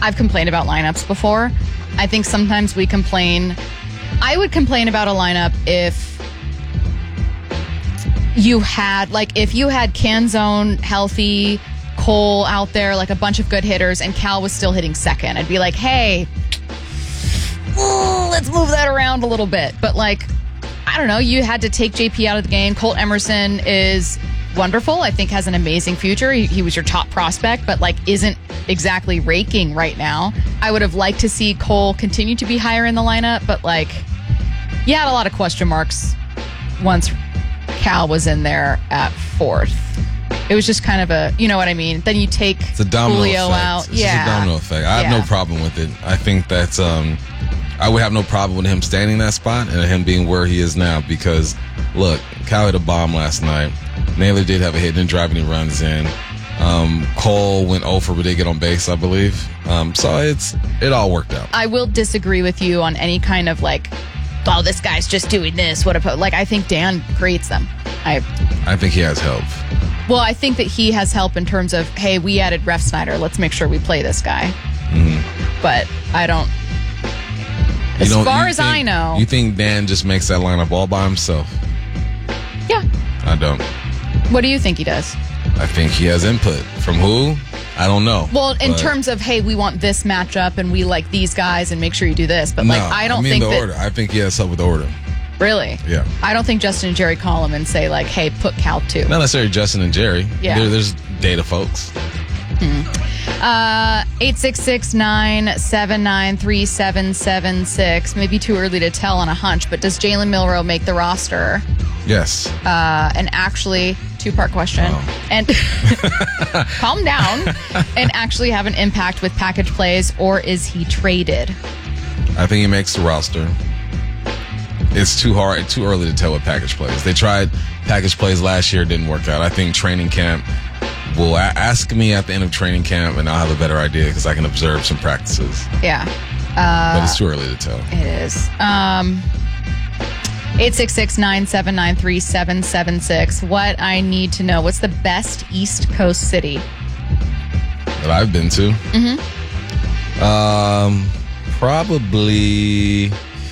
I've complained about lineups before. I think sometimes we complain. I would complain about a lineup if you had Canzone healthy, Cole out there, like a bunch of good hitters, and Cal was still hitting second. I'd be like, hey, let's move that around a little bit. But like, I don't know, you had to take JP out of the game. Colt Emerson is wonderful. I think has an amazing future. He was your top prospect, but like isn't exactly raking right now. I would have liked to see Cole continue to be higher in the lineup, but like, you had a lot of question marks once Cal was in there at fourth. It was just kind of a, you know what I mean? Then you take Julio out. It's a domino effect. I have no problem with it. I think that I would have no problem with him standing in that spot and him being where he is now because, look, Cal hit a bomb last night. Naylor did have a hit, didn't drive any runs in. Cole went 0 for, but did get on base, I believe. So it all worked out. I will disagree with you on any kind of like, oh, this guy's just doing this. I think Dan creates them. I think he has help. Well, I think that he has help in terms of, hey, we added Ref Snyder. Let's make sure we play this guy. Mm-hmm. But I don't. As far as I know. You think Dan just makes that lineup all by himself? Yeah. I don't. What do you think he does? I think he has input. From who? I don't know. Well, in terms of, hey, we want this matchup and we like these guys and make sure you do this. But I don't think the order. I think he has help with the order. Really? Yeah. I don't think Justin and Jerry call him and say like, hey, put Cal 2. Not necessarily Justin and Jerry. Yeah. There's data folks. 866-979-3776. Maybe too early to tell on a hunch, but does Jalen Milroe make the roster? Yes. And actually, two-part question. Oh. And calm down. And actually have an impact with package plays, or is he traded? I think he makes the roster. It's too early to tell with package plays. They tried package plays last year, didn't work out. I think training camp will ask me at the end of training camp, and I'll have a better idea because I can observe some practices. Yeah. But it's too early to tell. It is. 866-979-3776. What I need to know. What's the best East Coast city? That I've been to? Mm-hmm. Probably...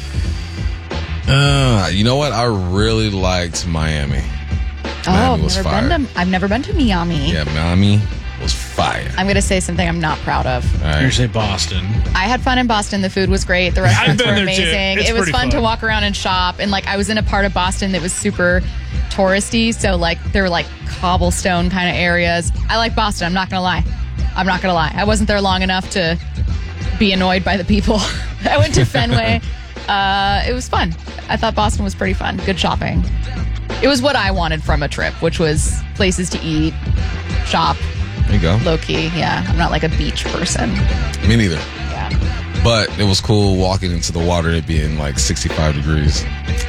you know what? I really liked Miami. Miami was fire. I've never been to Miami. Yeah, Miami was fire. I'm going to say something I'm not proud of. You're going to say Boston. I had fun in Boston. The food was great. The restaurants were amazing. It was fun to walk around and shop. And like I was in a part of Boston that was super touristy. So like there were like cobblestone kind of areas. I like Boston. I'm not going to lie. I wasn't there long enough to be annoyed by the people. I went to Fenway. It was fun. I thought Boston was pretty fun. Good shopping. It was what I wanted from a trip, which was places to eat, shop. There you go. Low key, yeah. I'm not like a beach person. Me neither. Yeah. But it was cool walking into the water and it being like 65 degrees.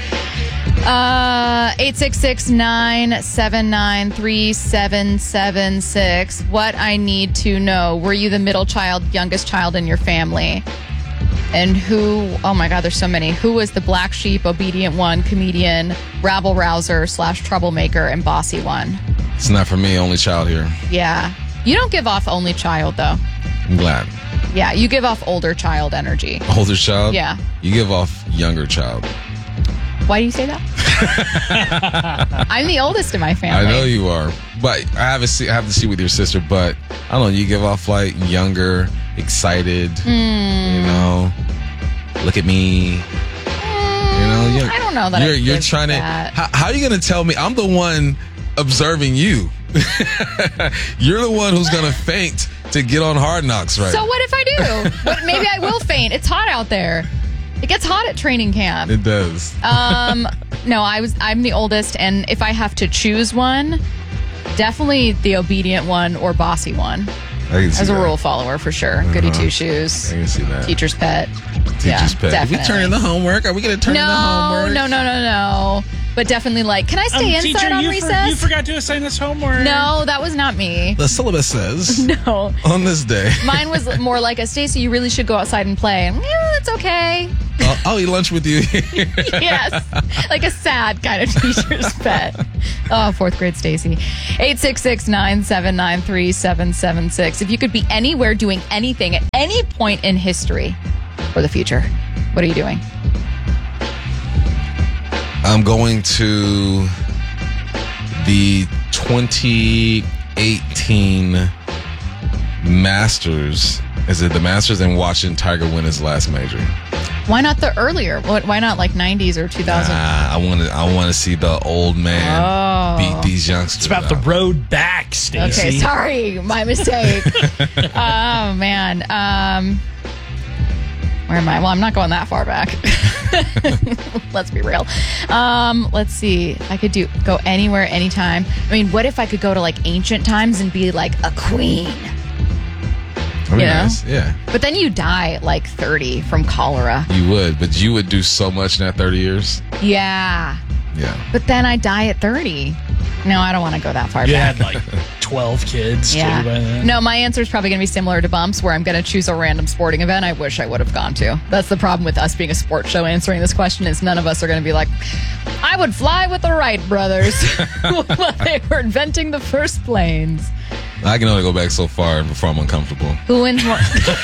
866-979-3776. What I need to know. Were you the middle child, youngest child in your family? And who, oh my God, there's so many. Who was the black sheep, obedient one, comedian, rabble rouser / troublemaker, and bossy one? It's not for me, only child here. Yeah. You don't give off only child, though. I'm glad. Yeah, you give off older child energy. Older child? Yeah. You give off younger child. Why do you say that? I'm the oldest in my family. I know you are. But I have to see with your sister, but I don't know, you give off like younger, excited, you know, look at me. You know, I don't know that you're trying that. How are you going to tell me? I'm the one observing you. You're the one who's going to faint to get on Hard Knocks, right? So what if I do? Maybe I will faint. It's hot out there. It gets hot at training camp. It does. No, I'm the oldest, and if I have to choose one, definitely the obedient one or bossy one. As a rule follower, for sure. Goody two shoes. I can see that. Teacher's pet. Teacher's pet. Definitely. Are we turning the homework? Are we going to turn in the homework? No. But definitely like, can I stay inside teacher, on recess? You forgot to assign us homework. No, that was not me. The syllabus says. No. On this day. Mine was more like, Stacey, you really should go outside and play. it's okay. I'll eat lunch with you. Yes. Like a sad kind of teacher's pet. Oh, fourth grade Stacy. 866-979-3776. If you could be anywhere doing anything at any point in history or the future, what are you doing? I'm going to the 2018 Masters. Is it the Masters, and watching Tiger win his last major? Why not the earlier? Why not like 90s or 2000? I want to see the old man beat these youngsters. It's about the road back, Stacey. Okay, sorry, my mistake. Oh man, where am I? Well, I'm not going that far back. Let's be real. Let's see. I could go anywhere, anytime. I mean, what if I could go to like ancient times and be like a queen? Nice. Yeah. But then you die at like 30 from cholera. You would, but you would do so much in that 30 years. Yeah. Yeah. But then I die at 30. No, I don't want to go that far you back. You had like 12 kids too by then. No, my answer is probably going to be similar to Bumps, where I'm going to choose a random sporting event I wish I would have gone to. That's the problem with us being a sports show answering this question, is none of us are going to be like, I would fly with the Wright brothers while they were inventing the first planes. I can only go back so far before I'm uncomfortable. Who wins more?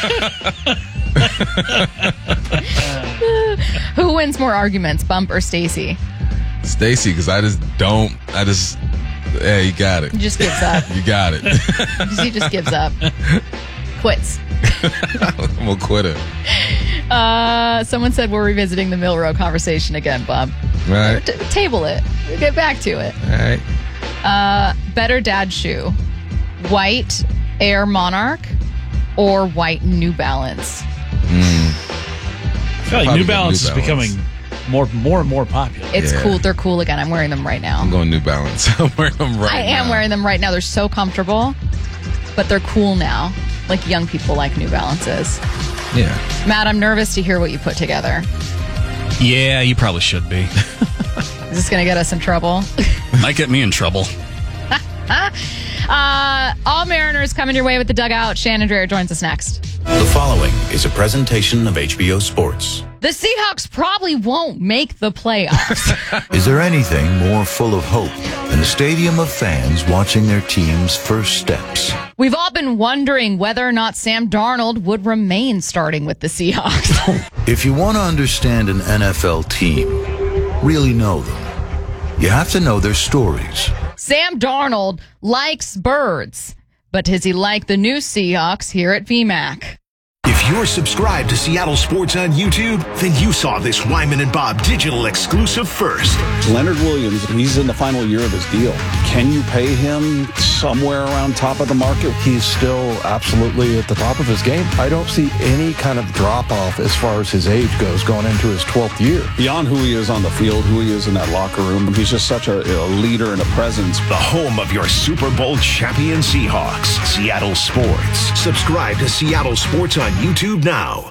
Who wins more arguments, Bump or Stacy? Stacy, because yeah, you got it. He just gives up. You got it. He just gives up. Quits. I'm a quitter. Someone said we're revisiting the Milrow conversation again, Bump. Right. Table it. We'll get back to it. All right. Better dad shoe. White Air Monarch or white New Balance? I feel like New Balance is becoming more and more popular. It's cool. They're cool again. I'm wearing them right now. I'm going New Balance. I'm wearing them right now. I am wearing them right now. They're so comfortable, but they're cool now. Like young people like New Balances. Yeah. Matt, I'm nervous to hear what you put together. Yeah, you probably should be. Is this going to get us in trouble? Might get me in trouble. All Mariners coming your way with the Dugout. Shannon Drayer joins us next. The following is a presentation of HBO Sports. The Seahawks probably won't make the playoffs. Is there anything more full of hope than a stadium of fans watching their team's first steps? We've all been wondering whether or not Sam Darnold would remain starting with the Seahawks. If you want to understand an NFL team, really know them, you have to know their stories. Sam Darnold likes birds, but does he like the new Seahawks here at VMAC? If you're subscribed to Seattle Sports on YouTube, then you saw this Wyman and Bob digital exclusive first. Leonard Williams, he's in the final year of his deal. Can you pay him somewhere around top of the market? He's still absolutely at the top of his game. I don't see any kind of drop-off as far as his age goes going into his 12th year. Beyond who he is on the field, who he is in that locker room, he's just such a leader and a presence. The home of your Super Bowl champion Seahawks, Seattle Sports. Subscribe to Seattle Sports on YouTube now.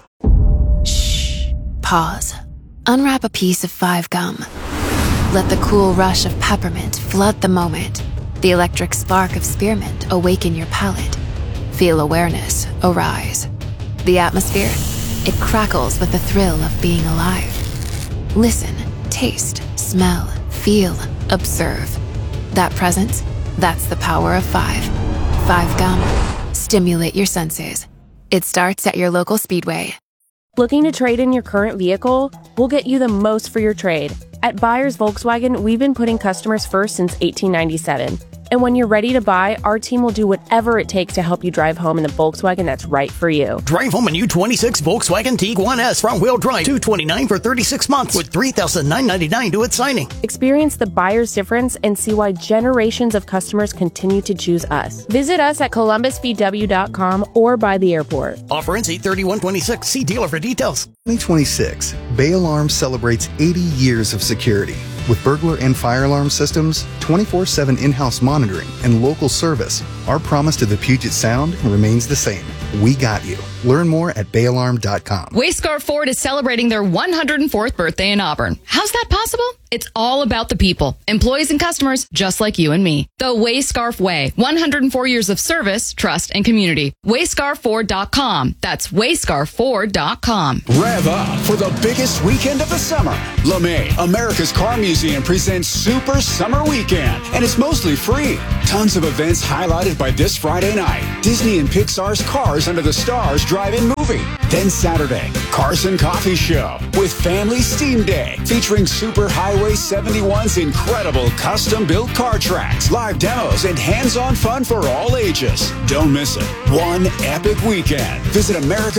Shh. Pause. Unwrap a piece of 5 gum. Let the cool rush of peppermint flood the moment. The electric spark of spearmint awaken your palate. Feel awareness arise. The atmosphere, it crackles with the thrill of being alive. Listen, taste, smell, feel, observe. That presence, that's the power of 5. 5 gum. Stimulate your senses. It starts at your local Speedway. Looking to trade in your current vehicle? We'll get you the most for your trade. At Buyers Volkswagen, we've been putting customers first since 1897. And when you're ready to buy, our team will do whatever it takes to help you drive home in the Volkswagen that's right for you. Drive home a new 26 Volkswagen Tiguan S front-wheel drive, $229 for 36 months with $3,999 due at signing. Experience the buyer's difference and see why generations of customers continue to choose us. Visit us at columbusvw.com or by the airport. Offer ends 8/31/26. See dealer for details. 2026, Bay Alarm celebrates 80 years of security. With burglar and fire alarm systems, 24/7 in-house monitoring, and local service, our promise to the Puget Sound remains the same. We got you. Learn more at bayalarm.com. Wayscar Ford is celebrating their 104th birthday in Auburn. How's that possible? It's all about the people, employees and customers just like you and me. The Wayscarf Way, 104 years of service, trust, and community. Wayscarfford.com. That's Wayscarfford.com. Rev up for the biggest weekend of the summer. LeMay, America's Car Museum, presents Super Summer Weekend, and it's mostly free. Tons of events highlighted by this Friday night. Disney and Pixar's Cars Under the Stars drive-in movie. Then Saturday, Carson Coffee Show with Family Steam Day, featuring Super Highway 71's incredible custom-built car tracks, live demos, and hands-on fun for all ages. Don't miss it. One epic weekend. Visit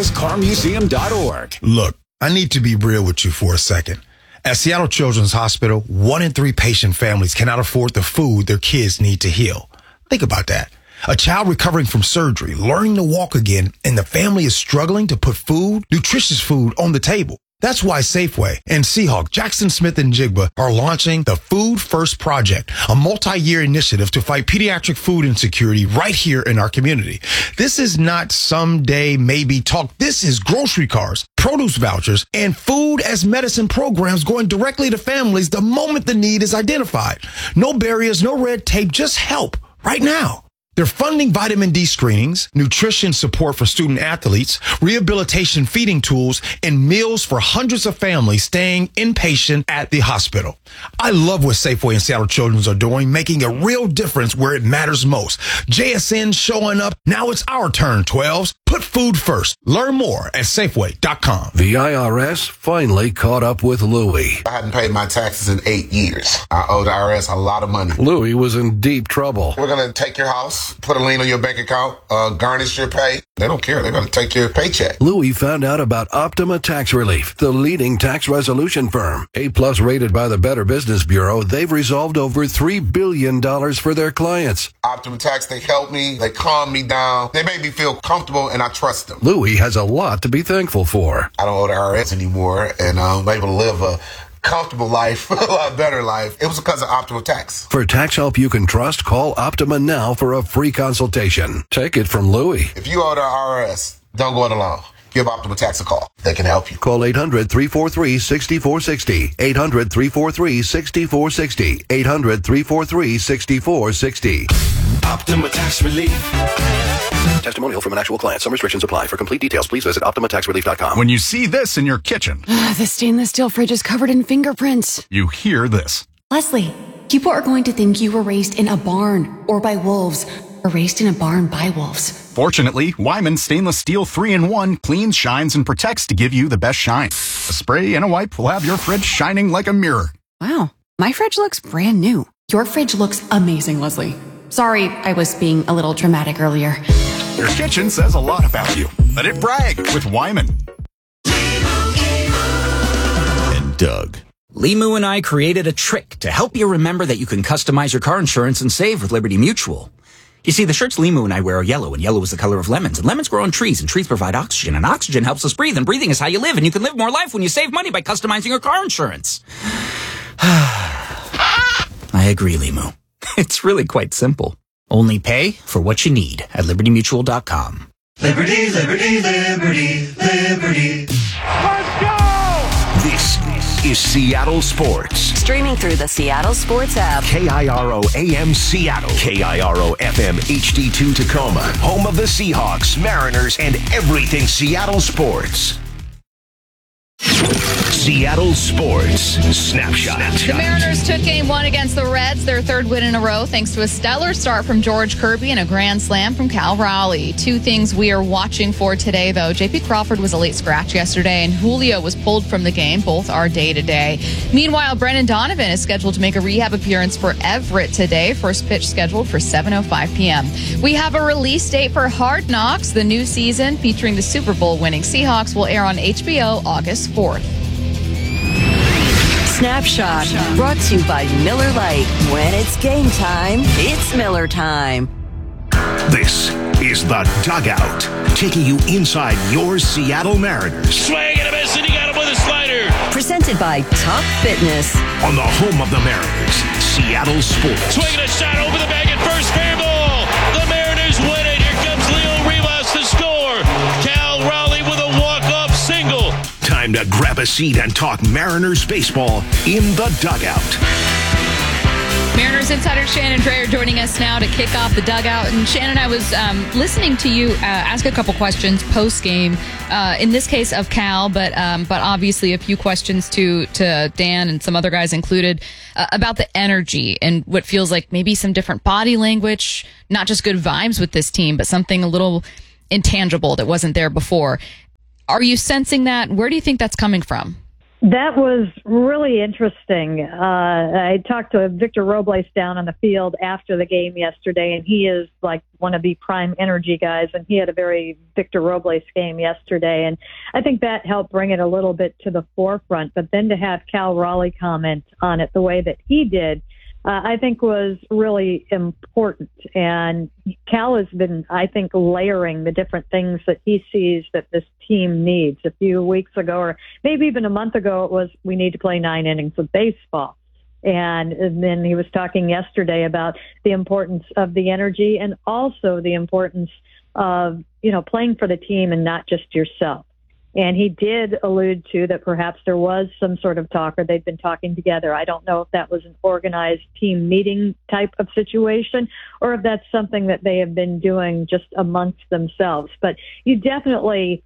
americascarmuseum.org. Look, I need to be real with you for a second. At Seattle Children's Hospital, 1 in 3 patient families cannot afford the food their kids need to heal. Think about that. A child recovering from surgery, learning to walk again, and the family is struggling to put food, nutritious food, on the table. That's why Safeway and Seahawk, Jackson Smith and Jigba are launching the Food First Project, a multi-year initiative to fight pediatric food insecurity right here in our community. This is not someday maybe talk. This is grocery cards, produce vouchers, and food as medicine programs going directly to families the moment the need is identified. No barriers, no red tape, just help right now. They're funding vitamin D screenings, nutrition support for student athletes, rehabilitation feeding tools, and meals for hundreds of families staying inpatient at the hospital. I love what Safeway and Seattle Children's are doing, making a real difference where it matters most. JSN showing up. Now it's our turn, 12s. Put food first. Learn more at Safeway.com. The IRS finally caught up with Louie. I hadn't paid my taxes in 8 years. I owe the IRS a lot of money. Louie was in deep trouble. We're going to take your house, put a lien on your bank account, garnish your pay. They don't care. They're going to take your paycheck. Louie found out about Optima Tax Relief, the leading tax resolution firm. A+ rated by the Better Business Bureau, they've resolved over $3 billion for their clients. Optima Tax, they helped me. They calmed me down. They made me feel comfortable, and I trust them. Louie has a lot to be thankful for. I don't owe the IRS anymore, and I'm able to live a comfortable life, a lot better life. It was because of Optima Tax. For tax help you can trust, call Optima now for a free consultation. Take it from Louie. If you owe the IRS, don't go it alone. Give Optima Tax a call. They can help you. Call 800-343-6460. 800-343-6460. 800-343-6460. Optima Tax Relief. Testimonial from an actual client. Some restrictions apply. For complete details, please visit OptimaTaxRelief.com. When you see this in your kitchen. The stainless steel fridge is covered in fingerprints. You hear this. Leslie, people are going to think you were raised in a barn or by wolves or raised in a barn by wolves. Fortunately, Wyman Stainless Steel 3-in-1 cleans, shines, and protects to give you the best shine. A spray and a wipe will have your fridge shining like a mirror. Wow, my fridge looks brand new. Your fridge looks amazing, Leslie. Sorry, I was being a little dramatic earlier. Your kitchen says a lot about you. Let it brag with Wyman. And Doug. Limu and I created a trick to help you remember that you can customize your car insurance and save with Liberty Mutual. You see, the shirts Limu and I wear are yellow, and yellow is the color of lemons. And lemons grow on trees, and trees provide oxygen. And oxygen helps us breathe, and breathing is how you live. And you can live more life when you save money by customizing your car insurance. I agree, Limu. It's really quite simple. Only pay for what you need at LibertyMutual.com. Liberty, liberty, liberty, liberty. Let's go! This is Seattle Sports. Streaming through the Seattle Sports app. KIRO AM Seattle. KIRO FM HD2 Tacoma. Home of the Seahawks, Mariners, and everything Seattle sports. Seattle Sports Snapshot. The Mariners took Game 1 against the Reds, their third win in a row, thanks to a stellar start from George Kirby and a grand slam from Cal Raleigh. Two things we are watching for today, though. J.P. Crawford was a late scratch yesterday, and Julio was pulled from the game. Both are day-to-day. Meanwhile, Brendan Donovan is scheduled to make a rehab appearance for Everett today. First pitch scheduled for 7:05 p.m. We have a release date for Hard Knocks. The new season featuring the Super Bowl winning Seahawks will air on HBO August 4th. Snapshot, brought to you by Miller Lite. When it's game time, it's Miller time. This is The Dugout, taking you inside your Seattle Mariners. Swing and a miss, and he got him with a slider. Presented by Top Fitness. On the home of the Mariners, Seattle Sports. Swinging a shot over the bag at first, fair ball. The Mariners win it. Here comes Leo Rivas to score. Cal Raleigh with a walk-off single. Time Time to grab a seat and talk Mariners baseball in the dugout. Mariners insider Shannon Drayer joining us now to kick off the dugout. And Shannon, I was listening to you ask a couple questions post game. In this case of Cal, but obviously a few questions to Dan and some other guys included about the energy and what feels like maybe some different body language, not just good vibes with this team, but something a little intangible that wasn't there before. Are you sensing that? Where do you think that's coming from? That was really interesting. I talked to Victor Robles down on the field after the game yesterday, and he is like one of the prime energy guys, and he had a very Victor Robles game yesterday. And I think that helped bring it a little bit to the forefront. But then to have Cal Raleigh comment on it the way that he did, I think was really important. And Cal has been, I think, layering the different things that he sees that this team needs. A few weeks ago, or maybe even a month ago, it was, we need to play 9 innings of baseball. And then he was talking yesterday about the importance of the energy and also the importance of, playing for the team and not just yourself. And he did allude to that perhaps there was some sort of talk, or they'd been talking together. I don't know if that was an organized team meeting type of situation or if that's something that they have been doing just amongst themselves. But you definitely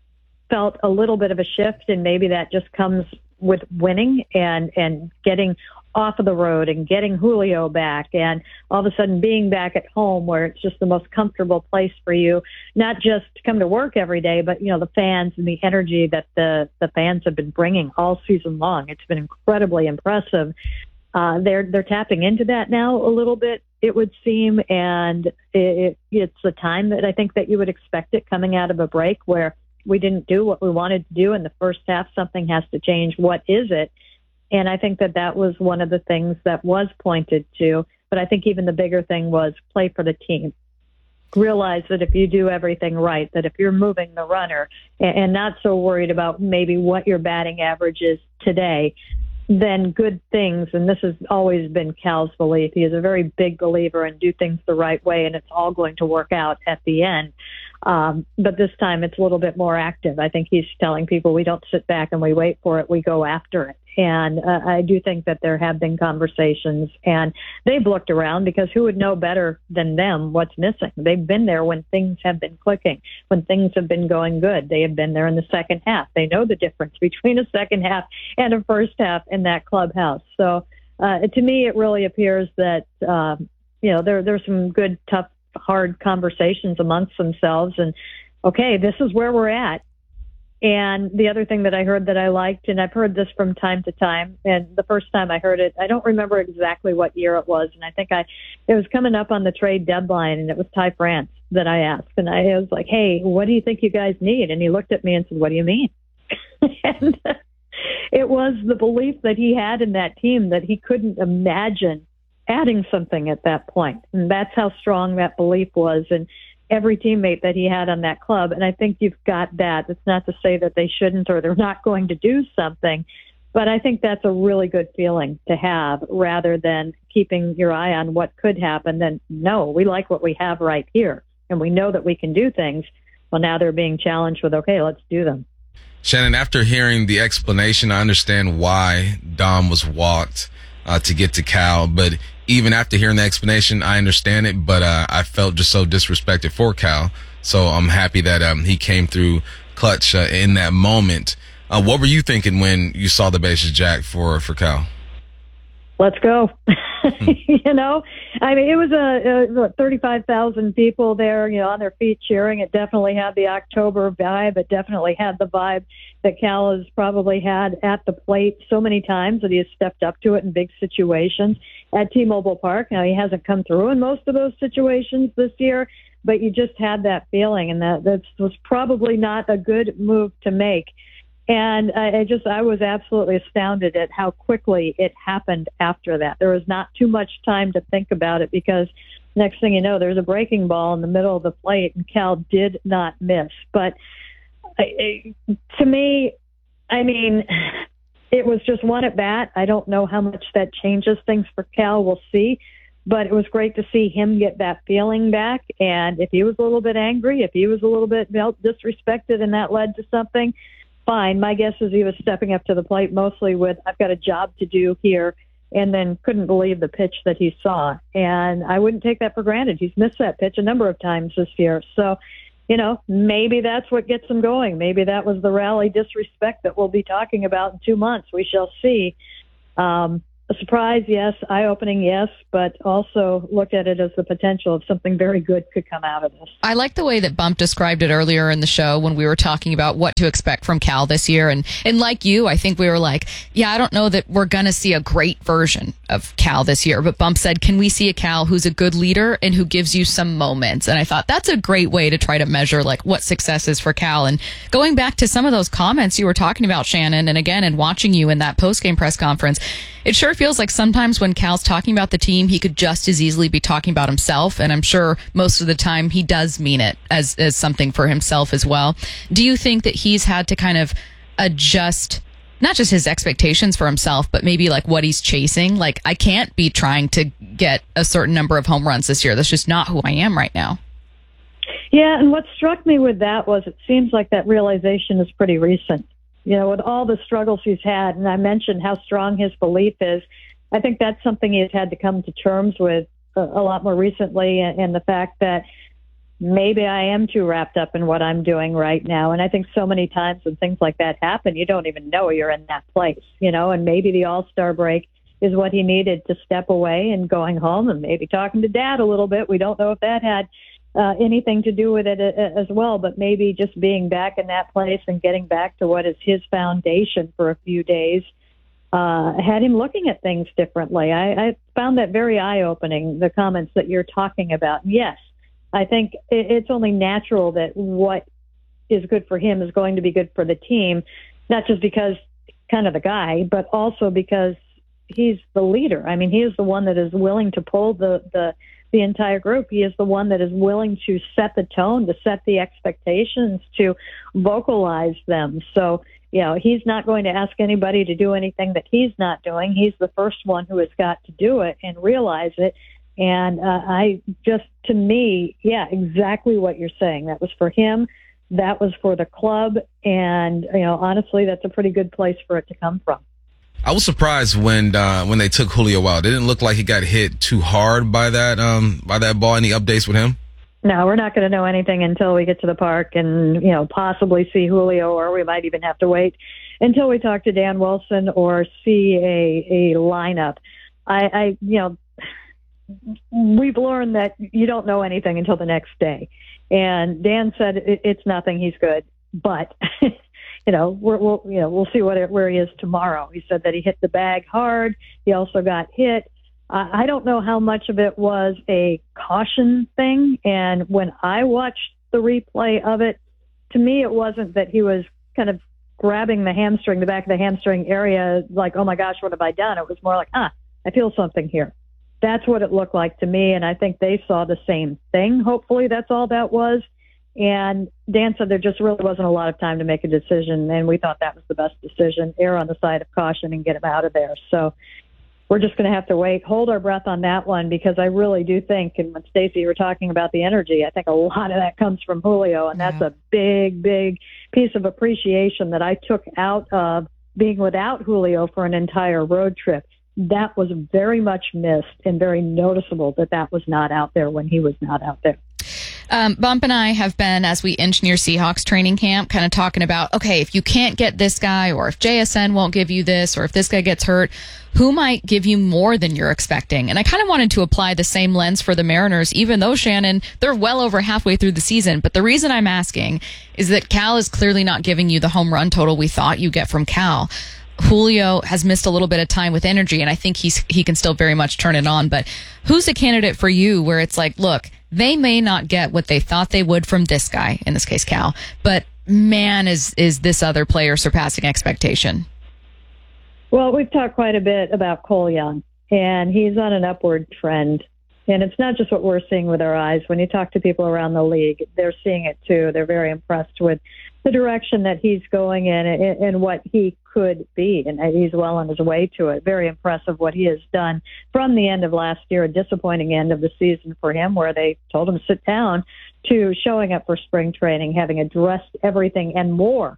felt a little bit of a shift, and maybe that just comes with winning and getting off of the road and getting Julio back and all of a sudden being back at home where it's just the most comfortable place for you, not just to come to work every day, but, the fans and the energy that the fans have been bringing all season long. It's been incredibly impressive. They're tapping into that now a little bit, it would seem, and it's the time that I think that you would expect it coming out of a break where we didn't do what we wanted to do in the first half. Something has to change. What is it? And I think that was one of the things that was pointed to. But I think even the bigger thing was play for the team. Realize that if you do everything right, that if you're moving the runner and not so worried about maybe what your batting average is today, then good things, and this has always been Cal's belief, he is a very big believer in do things the right way, and it's all going to work out at the end. But this time it's a little bit more active. I think he's telling people we don't sit back and we wait for it, we go after it. And I do think that there have been conversations, and they've looked around because who would know better than them what's missing? They've been there when things have been clicking, when things have been going good. They have been there in the second half. They know the difference between a second half and a first half in that clubhouse. So to me, it really appears that, there's some good, tough, hard conversations amongst themselves. And, okay, this is where we're at. And the other thing that I heard that I liked, and I've heard this from time to time, and the first time I heard it, I don't remember exactly what year it was, and I think it was coming up on the trade deadline, and it was Ty France that I asked, and I was like, hey, what do you think you guys need? And he looked at me and said, what do you mean? And it was the belief that he had in that team that he couldn't imagine adding something at that point, and that's how strong that belief was. And every teammate that he had on that club. And I think you've got that. It's not to say that they shouldn't or they're not going to do something, but I think that's a really good feeling to have rather than keeping your eye on what could happen. Then, no, we like what we have right here and we know that we can do things. Well, now they're being challenged with, okay, let's do them. Shannon, after hearing the explanation, I understand why Dom was walked to get to Cal, but even after hearing the explanation, I understand it, but I felt just so disrespected for Cal. So I'm happy that he came through clutch in that moment. What were you thinking when you saw the bases jacked for Cal? Let's go. I mean, it was 35,000 people there, on their feet cheering. It definitely had the October vibe. It definitely had the vibe that Cal has probably had at the plate so many times that he has stepped up to it in big situations at T-Mobile Park. Now, he hasn't come through in most of those situations this year, but you just had that feeling, and that was probably not a good move to make. And I was absolutely astounded at how quickly it happened after that. There was not too much time to think about it because next thing you know, there's a breaking ball in the middle of the plate, and Cal did not miss. But to me, I mean, it was just one at bat. I don't know how much that changes things for Cal. We'll see. But it was great to see him get that feeling back. And if he was a little bit angry, if he was a little bit disrespected and that led to something, fine. My guess is he was stepping up to the plate mostly with, I've got a job to do here, and then couldn't believe the pitch that he saw. And I wouldn't take that for granted. He's missed that pitch a number of times this year. So, maybe that's what gets him going. Maybe that was the rally disrespect that we'll be talking about in 2 months. We shall see. A surprise, yes. Eye-opening, yes. But also look at it as the potential of something very good could come out of this. I like the way that Bump described it earlier in the show when we were talking about what to expect from Cal this year. And like you, I think we were like, yeah, I don't know that we're going to see a great version of Cal this year. But Bump said, can we see a Cal who's a good leader and who gives you some moments? And I thought that's a great way to try to measure like what success is for Cal. And going back to some of those comments you were talking about, Shannon, and again, and watching you in that post-game press conference, it sure feels like sometimes when Cal's talking about the team, he could just as easily be talking about himself. And I'm sure most of the time he does mean it as something for himself as well. Do you think that he's had to kind of adjust not just his expectations for himself, but maybe like what he's chasing? Like, I can't be trying to get a certain number of home runs this year. That's just not who I am right now. Yeah, and what struck me with that was it seems like that realization is pretty recent. With all the struggles he's had, and I mentioned how strong his belief is, I think that's something he's had to come to terms with a lot more recently, and the fact that maybe I am too wrapped up in what I'm doing right now. And I think so many times when things like that happen, you don't even know you're in that place, and maybe the All-Star break is what he needed to step away and going home and maybe talking to Dad a little bit. We don't know if that had anything to do with it as well, but maybe just being back in that place and getting back to what is his foundation for a few days had him looking at things differently. I found that very eye-opening, the comments that you're talking about. Yes, I think it's only natural that what is good for him is going to be good for the team, not just because he's kind of the guy, but also because he's the leader. I mean, he is the one that is willing to pull the entire group. He is the one that is willing to set the tone, to set the expectations, to vocalize them. So, he's not going to ask anybody to do anything that he's not doing. He's the first one who has got to do it and realize it. And to me, exactly what you're saying. That was for him. That was for the club. And, honestly, that's a pretty good place for it to come from. I was surprised when they took Julio out. It didn't look like he got hit too hard by that ball. Any updates with him? No, we're not going to know anything until we get to the park and, possibly see Julio, or we might even have to wait until we talk to Dan Wilson or see a lineup. We've learned that you don't know anything until the next day. And Dan said it's nothing. He's good, but we'll see where he is tomorrow. He said that he hit the bag hard. He also got hit. I don't know how much of it was a caution thing. And when I watched the replay of it, to me, it wasn't that he was kind of grabbing the back of the hamstring area, like, oh my gosh, what have I done? It was more like, I feel something here. That's what it looked like to me. And I think they saw the same thing. Hopefully that's all that was. And Dan said there just really wasn't a lot of time to make a decision, and we thought that was the best decision, err on the side of caution and get him out of there. So we're just going to have to wait, hold our breath on that one, because I really do think, and when Stacey, you were talking about the energy, I think a lot of that comes from Julio, and that's a big, big piece of appreciation that I took out of being without Julio for an entire road trip. That was very much missed and very noticeable that was not out there when he was not out there. Bump and I have been, as we engineer Seahawks training camp, kind of talking about, okay, if you can't get this guy, or if JSN won't give you this, or if this guy gets hurt, who might give you more than you're expecting? And I kind of wanted to apply the same lens for the Mariners, even though, Shannon, they're well over halfway through the season. But the reason I'm asking is that Cal is clearly not giving you the home run total we thought you get from Cal. Julio has missed a little bit of time with energy, and I think he can still very much turn it on. But who's a candidate for you where it's like, look, they may not get what they thought they would from this guy, in this case Cal, but man, is this other player surpassing expectation? Well, we've talked quite a bit about Cole Young, and he's on an upward trend. And it's not just what we're seeing with our eyes. When you talk to people around the league, they're seeing it too. They're very impressed with the direction that he's going in and what he could be. And he's well on his way to it. Very impressive what he has done from the end of last year, a disappointing end of the season for him, where they told him to sit down, to showing up for spring training, having addressed everything and more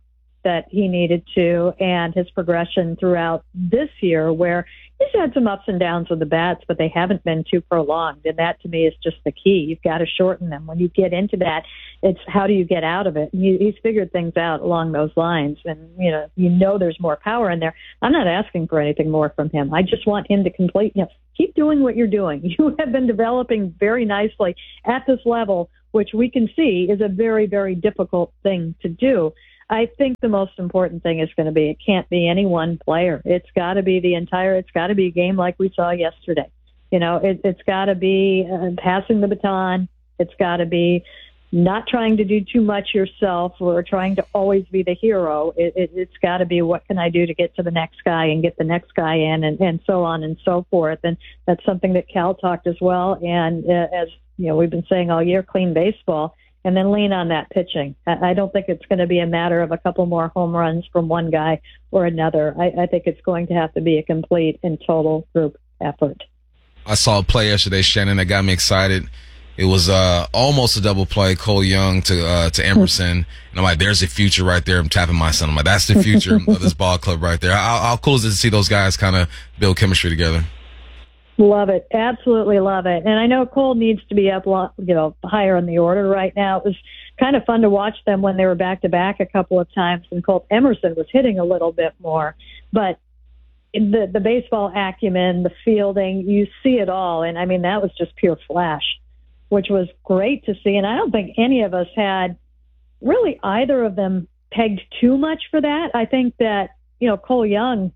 that he needed to, and his progression throughout this year, where he's had some ups and downs with the bats, but they haven't been too prolonged. And that, to me, is just the key. You've got to shorten them. When you get into that, it's how do you get out of it? And he's figured things out along those lines. And, you know there's more power in there. I'm not asking for anything more from him. I just want him to keep doing what you're doing. You have been developing very nicely at this level, which we can see is a very, very difficult thing to do. I think the most important thing is going to be, it can't be any one player. It's got to be it's got to be a game like we saw yesterday. It's got to be passing the baton. It's got to be not trying to do too much yourself or trying to always be the hero. It's got to be, what can I do to get to the next guy and get the next guy in, and so on and so forth. And that's something that Cal talked as well. And as we've been saying all year, clean baseball. And then lean on that pitching. I don't think it's going to be a matter of a couple more home runs from one guy or another. I think it's going to have to be a complete and total group effort. I saw a play yesterday, Shannon, that got me excited. It was almost a double play, Cole Young to Emerson. And I'm like, there's a future right there. I'm tapping my son. I'm like, that's the future of this ball club right there. How cool is it to see those guys kind of build chemistry together? Love it. Absolutely love it. And I know Cole needs to be up, higher in the order right now. It was kind of fun to watch them when they were back-to-back a couple of times, and Colt Emerson was hitting a little bit more. But the baseball acumen, the fielding, you see it all. And, that was just pure flash, which was great to see. And I don't think any of us had really either of them pegged too much for that. I think that, Cole Young,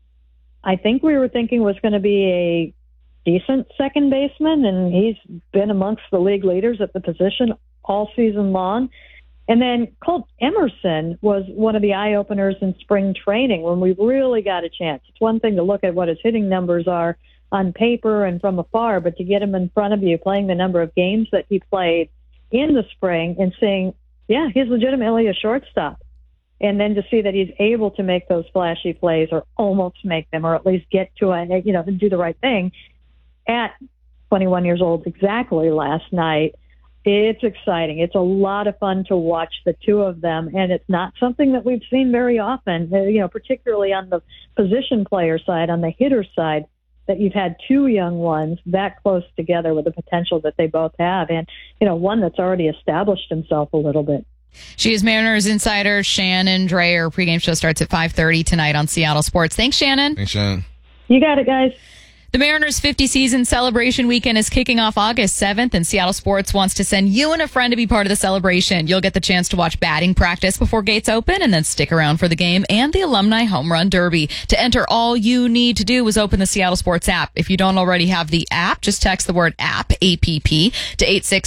I think we were thinking was going to be a decent second baseman, and he's been amongst the league leaders at the position all season long. And then Colt Emerson was one of the eye-openers in spring training when we really got a chance. It's one thing to look at what his hitting numbers are on paper and from afar, but to get him in front of you, playing the number of games that he played in the spring and seeing, he's legitimately a shortstop. And then to see that he's able to make those flashy plays, or almost make them, or at least get to do the right thing at 21 years old exactly last night. It's exciting. It's a lot of fun to watch the two of them, and it's not something that we've seen very often, particularly on the position player side, on the hitter side, that you've had two young ones that close together with the potential that they both have, and, one that's already established himself a little bit. She is Mariners insider Shannon Drayer. Pregame show starts at 5:30 tonight on Seattle Sports. Thanks, Shannon. Thanks, Shannon. You got it, guys. The Mariners' 50 season celebration weekend is kicking off August 7th, and Seattle Sports wants to send you and a friend to be part of the celebration. You'll get the chance to watch batting practice before gates open, and then stick around for the game and the Alumni Home Run Derby. To enter, all you need to do is open the Seattle Sports app. If you don't already have the app, just text the word app, APP, to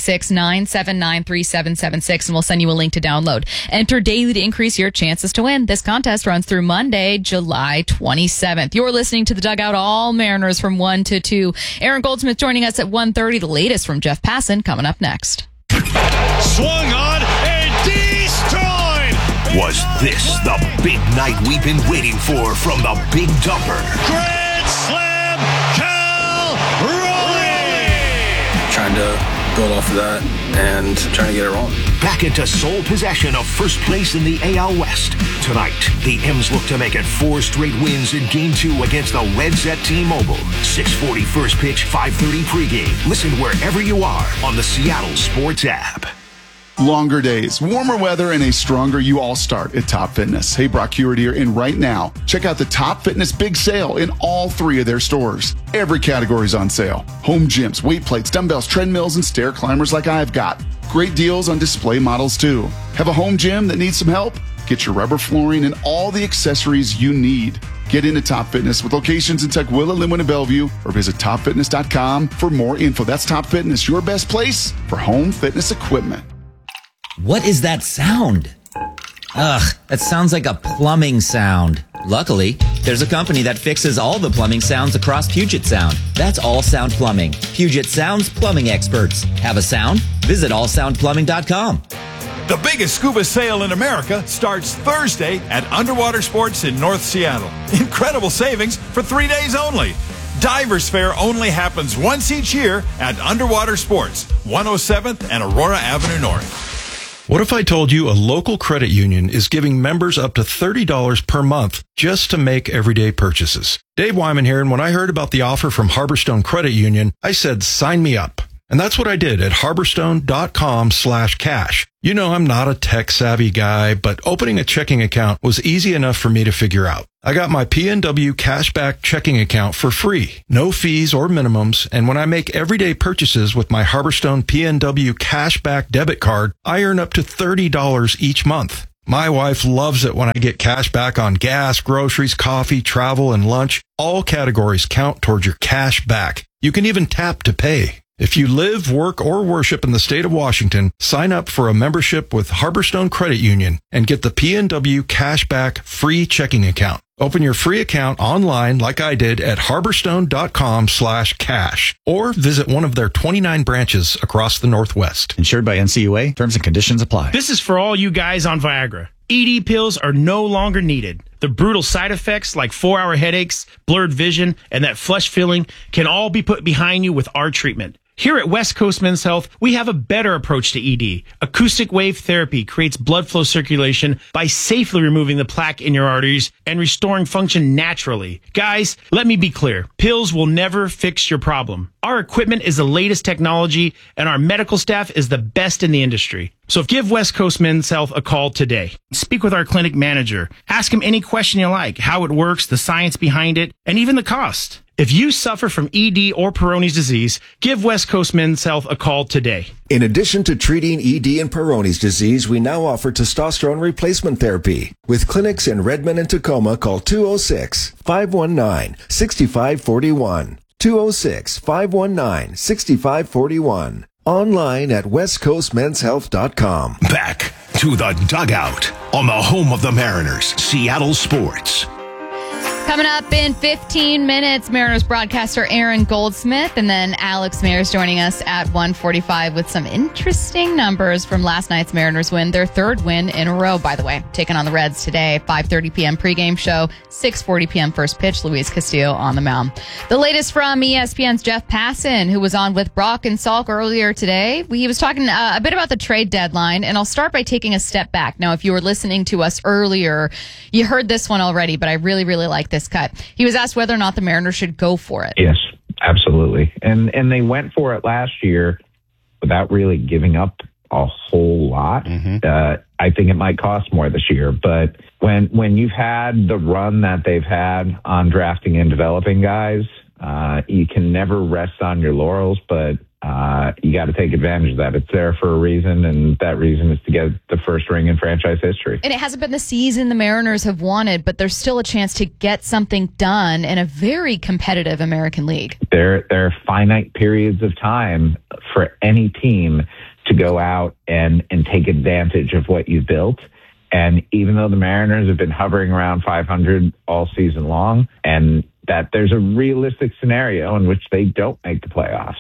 866-979-3776, and we'll send you a link to download. Enter daily to increase your chances to win. This contest runs through Monday, July 27th. You're listening to The Dugout, all Mariners from 1 to 2. Aaron Goldsmith joining us at 1:30. The latest from Jeff Passan coming up next. Swung on and destroyed. Was this the big night we've been waiting for from the Big Dumper? Grand slam, Cal Raleigh. Trying to build off of that and trying to get it rolling. Back into sole possession of first place in the AL West. Tonight, the M's look to make it 4 straight wins in Game 2 against the Reds at T-Mobile. 6:40 first pitch, 5:30 pregame. Listen wherever you are on the Seattle Sports app. Longer days, warmer weather, and a stronger you all start at Top Fitness. Hey, Brock Hewitt here, and right now, check out the Top Fitness Big Sale in all 3 of their stores. Every category is on sale. Home gyms, weight plates, dumbbells, treadmills, and stair climbers like I've got. Great deals on display models, too. Have a home gym that needs some help? Get your rubber flooring and all the accessories you need. Get into Top Fitness with locations in Tukwila, Linwood, and Bellevue, or visit topfitness.com for more info. That's Top Fitness, your best place for home fitness equipment. What is that sound? Ugh, that sounds like a plumbing sound. Luckily, there's a company that fixes all the plumbing sounds across Puget Sound. That's All Sound Plumbing. Puget Sound's plumbing experts. Have a sound? Visit allsoundplumbing.com. The biggest scuba sale in America starts Thursday at Underwater Sports in North Seattle. Incredible savings for 3 days only. Divers Fair only happens once each year at Underwater Sports, 107th and Aurora Avenue North. What if I told you a local credit union is giving members up to $30 per month just to make everyday purchases? Dave Wyman here, and when I heard about the offer from Harborstone Credit Union, I said, sign me up. And that's what I did at harborstone.com/cash. You know, I'm not a tech-savvy guy, but opening a checking account was easy enough for me to figure out. I got my PNW Cashback checking account for free, no fees or minimums, and when I make everyday purchases with my Harborstone PNW Cashback debit card, I earn up to $30 each month. My wife loves it when I get cash back on gas, groceries, coffee, travel, and lunch. All categories count towards your cash back. You can even tap to pay. If you live, work, or worship in the state of Washington, sign up for a membership with Harborstone Credit Union and get the PNW Cashback free checking account. Open your free account online like I did at harborstone.com/cash or visit one of their 29 branches across the Northwest. Insured by NCUA. Terms and conditions apply. This is for all you guys on Viagra. ED pills are no longer needed. The brutal side effects like 4-hour headaches, blurred vision, and that flush feeling can all be put behind you with our treatment. Here at West Coast Men's Health, we have a better approach to ED. Acoustic wave therapy creates blood flow circulation by safely removing the plaque in your arteries and restoring function naturally. Guys, let me be clear. Pills will never fix your problem. Our equipment is the latest technology, and our medical staff is the best in the industry. So give West Coast Men's Health a call today. Speak with our clinic manager. Ask him any question you like, how it works, the science behind it, and even the cost. If you suffer from ED or Peyronie's disease, give West Coast Men's Health a call today. In addition to treating ED and Peyronie's disease, we now offer testosterone replacement therapy. With clinics in Redmond and Tacoma, call 206-519-6541. 206-519-6541. Online at westcoastmenshealth.com. Back to the dugout on the home of the Mariners, Seattle Sports. Coming up in 15 minutes, Mariners broadcaster Aaron Goldsmith, and then Alex Mayers joining us at 1:45 with some interesting numbers from last night's Mariners win, their third win in a row, by the way. Taking on the Reds today, 5:30 p.m. pregame show, 6:40 p.m. first pitch, Luis Castillo on the mound. The latest from ESPN's Jeff Passan, who was on with Brock and Salk earlier today. He was talking a bit about the trade deadline, and I'll start by taking a step back. Now, if you were listening to us earlier, you heard this one already, but I really, really like this cut. He was asked whether or not the Mariners should go for it. Yes, absolutely. And they went for it last year without really giving up a whole lot. I think it might cost more this year, but when you've had the run that they've had on drafting and developing guys, you can never rest on your laurels, but you got to take advantage of that. It's there for a reason, and that reason is to get the first ring in franchise history. And it hasn't been the season the Mariners have wanted, but there's still a chance to get something done in a very competitive American League. There are finite periods of time for any team to go out and take advantage of what you've built. And even though the Mariners have been hovering around 500 all season long, and that there's a realistic scenario in which they don't make the playoffs,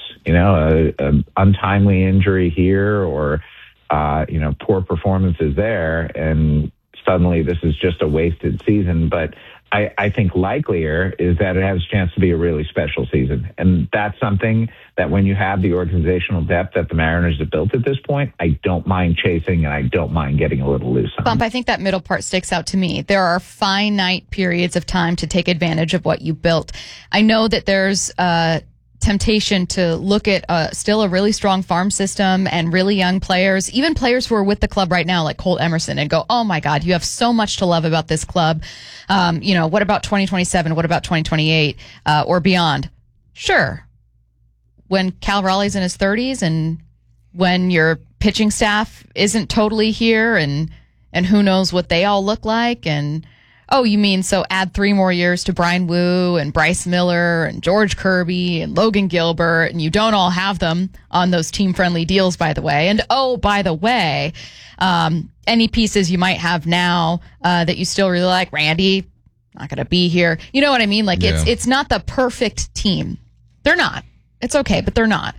an untimely injury here or, poor performances there, and suddenly this is just a wasted season. But I think likelier is that it has a chance to be a really special season. And that's something that when you have the organizational depth that the Mariners have built at this point, I don't mind chasing and I don't mind getting a little loose on. Bump, I think that middle part sticks out to me. There are finite periods of time to take advantage of what you built. I know that there's temptation to look at still a really strong farm system and really young players, even players who are with the club right now, like Colt Emerson, and go, oh my God, you have so much to love about this club. What about 2027? What about 2028 or beyond? Sure. When Cal Raleigh's in his 30s and when your pitching staff isn't totally here and who knows what they all look like, and oh, you mean so add 3 more years to Brian Wu and Bryce Miller and George Kirby and Logan Gilbert, and you don't all have them on those team-friendly deals, by the way. And oh, by the way, any pieces you might have now that you still really like, Randy, not going to be here. You know what I mean? Like, yeah. It's not the perfect team. They're not. It's okay, but they're not.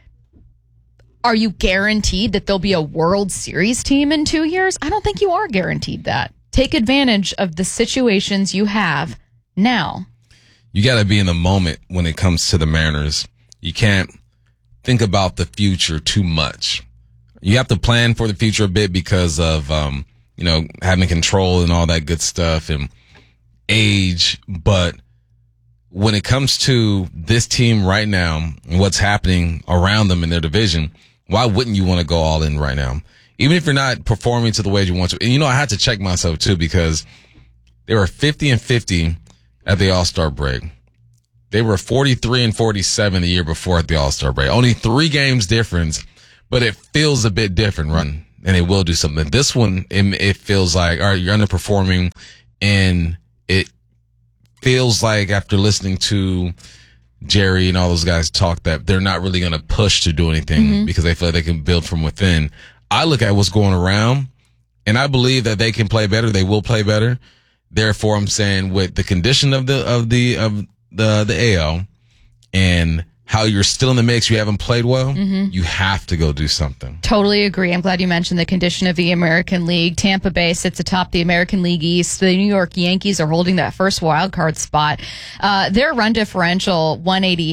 Are you guaranteed that there'll be a World Series team in 2 years? I don't think you are guaranteed that. Take advantage of the situations you have now. You got to be in the moment when it comes to the Mariners. You can't think about the future too much. you have to plan for the future a bit because of, having control and all that good stuff and age. But when it comes to this team right now and what's happening around them in their division, why wouldn't you want to go all in right now? Even if you're not performing to the way you want to. And, I had to check myself too, because they were 50-50 at the All-Star break. They were 43-47 the year before at the All-Star break. Only 3 games difference, but it feels a bit different, right? And it will do something. This one, it feels like, all right, you're underperforming, and it feels like after listening to Jerry and all those guys talk that they're not really going to push to do anything because they feel like they can build from within. I look at what's going around, and I believe that they can play better. They will play better. Therefore, I'm saying with the condition of the AL and how you're still in the mix, you haven't played well, you have to go do something. Totally agree. I'm glad you mentioned the condition of the American League. Tampa Bay sits atop the American League East. The New York Yankees are holding that first wild card spot. Their run differential,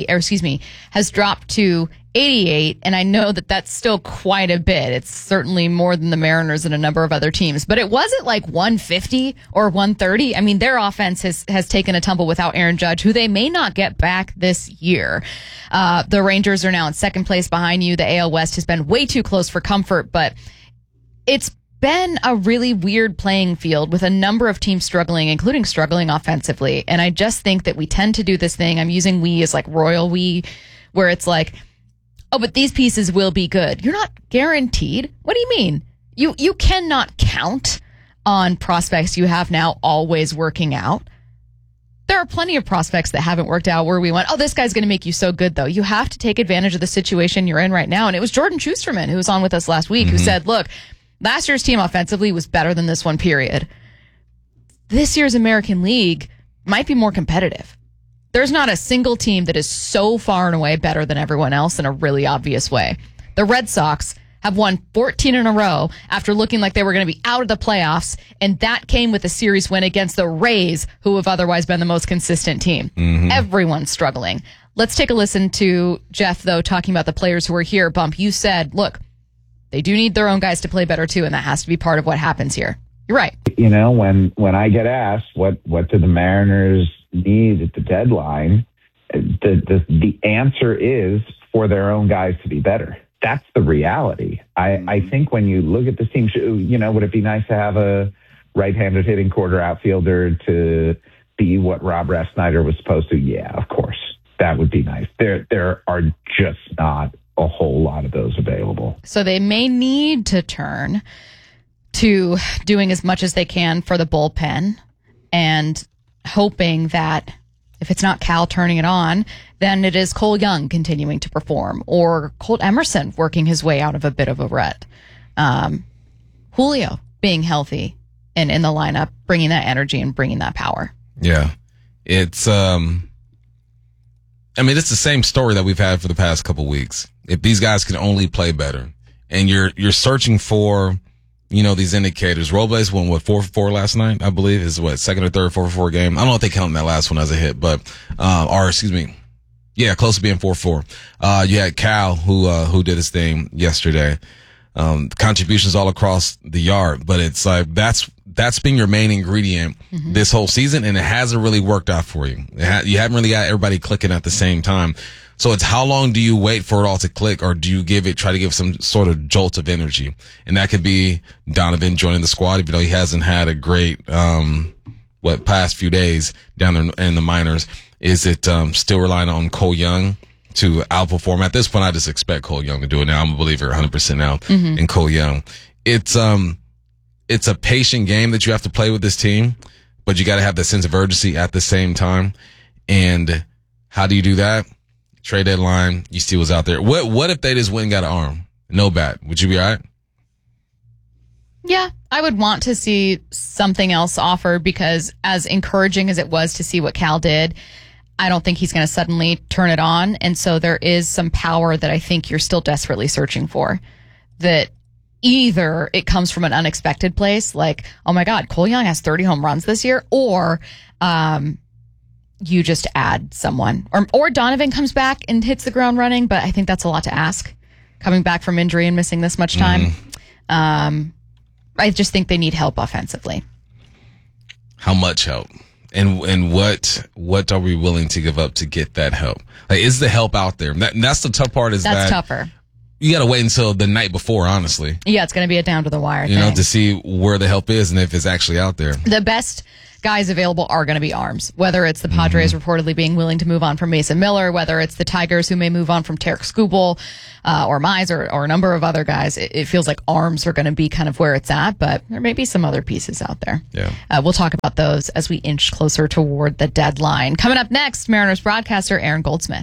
has dropped to 88, and I know that that's still quite a bit. It's certainly more than the Mariners and a number of other teams, but it wasn't like 150 or 130. I mean, their offense has taken a tumble without Aaron Judge, who they may not get back this year. The Rangers are now in second place behind you. The AL West has been way too close for comfort, but it's been a really weird playing field with a number of teams struggling, including struggling offensively. And I just think that we tend to do this thing. I'm using we as like royal we, where it's like, oh, but these pieces will be good. You're not guaranteed. What do you mean? You cannot count on prospects you have now always working out. There are plenty of prospects that haven't worked out where we went, oh, this guy's going to make you so good, though. You have to take advantage of the situation you're in right now. And it was Jordan Schusterman, who was on with us last week, who said, look, last year's team offensively was better than this one, period. This year's American League might be more competitive. There's not a single team that is so far and away better than everyone else in a really obvious way. The Red Sox have won 14 in a row after looking like they were going to be out of the playoffs, and that came with a series win against the Rays, who have otherwise been the most consistent team. Everyone's struggling. Let's take a listen to Jeff, though, talking about the players who are here. Bump, you said, look, they do need their own guys to play better, too, and that has to be part of what happens here. You're right. When I get asked what do the Mariners need at the deadline, the answer is for their own guys to be better. That's the reality. I think when you look at this team, would it be nice to have a right-handed hitting quarter outfielder to be what Rob Refsnyder was supposed to? Yeah, of course. That would be nice. There are just not a whole lot of those available. So they may need to turn to doing as much as they can for the bullpen and hoping that if it's not Cal turning it on, then it is Cole Young continuing to perform, or Colt Emerson working his way out of a bit of a rut. Julio being healthy and in the lineup, bringing that energy and bringing that power. Yeah. It's, it's the same story that we've had for the past couple weeks. If these guys can only play better, and you're searching for, these indicators. Robles won 4-for-4 last night, I believe, is second or third 4-for-4 game. I don't know if they count that last one as a hit, but close to being 4-4. You had Cal who did his thing yesterday. Contributions all across the yard, but it's like that's been your main ingredient this whole season, and it hasn't really worked out for you. You haven't really got everybody clicking at the same time. So it's how long do you wait for it all to click, or do you try to give some sort of jolt of energy? And that could be Donovan joining the squad, even though he hasn't had a great, past few days down there in the minors. Is it, still relying on Cole Young to outperform? At this point, I just expect Cole Young to do it now. I'm a believer 100% now in Cole Young. It's a patient game that you have to play with this team, but you got to have that sense of urgency at the same time. And how do you do that? Trade deadline, you see what's out there. What if they just went and got an arm? No bat. Would you be all right? Yeah, I would want to see something else offered, because as encouraging as it was to see what Cal did, I don't think he's going to suddenly turn it on. And so there is some power that I think you're still desperately searching for. That either it comes from an unexpected place, like, oh my God, Cole Young has 30 home runs this year, or you just add someone, or Donovan comes back and hits the ground running, but I think that's a lot to ask. coming back from injury and missing this much time. I just think they need help offensively. How much help? And what are we willing to give up to get that help? Like, is the help out there? That's the tough part. That's tougher. You got to wait until the night before, honestly. Yeah, it's going to be a down to the wire thing. You know, to see where the help is and if it's actually out there. The best guys available are going to be arms, whether it's the Padres reportedly being willing to move on from Mason Miller, whether it's the Tigers who may move on from Tarek Skubal or Mize or a number of other guys. It feels like arms are going to be kind of where it's at, but there may be some other pieces out there. Yeah. We'll talk about those as we inch closer toward the deadline. Coming up next, Mariners broadcaster Aaron Goldsmith.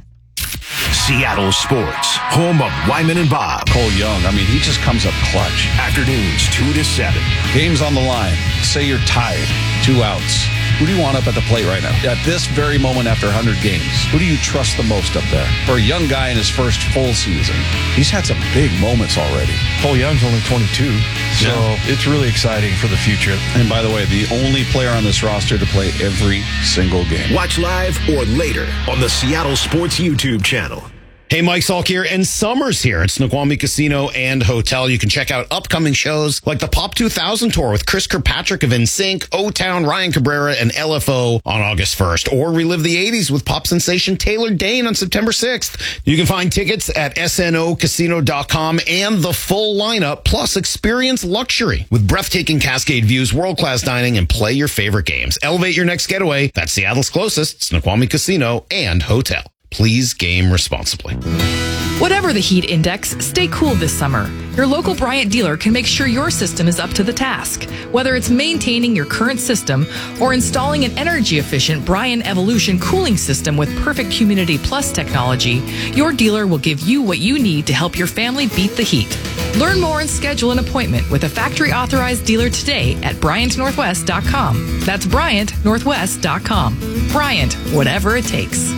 Seattle Sports, home of Wyman and Bob. Cole Young, I mean, he just comes up clutch. Afternoons 2 to 7. Game's on the line. Say you're tied, 2 outs. Who do you want up at the plate right now? At this very moment after 100 games, who do you trust the most up there? For a young guy in his first full season, he's had some big moments already. Cole Young's only 22, so it's really exciting for the future. And by the way, the only player on this roster to play every single game. Watch live or later on the Seattle Sports YouTube channel. Hey, Mike Salk here, and summer's here at Snoqualmie Casino and Hotel. You can check out upcoming shows like the Pop 2000 Tour with Chris Kirkpatrick of NSYNC, O-Town, Ryan Cabrera, and LFO on August 1st, or relive the 80s with pop sensation Taylor Dayne on September 6th. You can find tickets at snocasino.com and the full lineup, plus experience luxury with breathtaking Cascade views, world-class dining, and play your favorite games. Elevate your next getaway. That's Seattle's closest, Snoqualmie Casino and Hotel. Please game responsibly. Whatever the heat index, stay cool this summer. Your local Bryant dealer can make sure your system is up to the task. Whether it's maintaining your current system or installing an energy-efficient Bryant Evolution cooling system with perfect Humidity Plus technology, your dealer will give you what you need to help your family beat the heat. Learn more and schedule an appointment with a factory-authorized dealer today at BryantNorthwest.com. That's BryantNorthwest.com. Bryant, whatever it takes.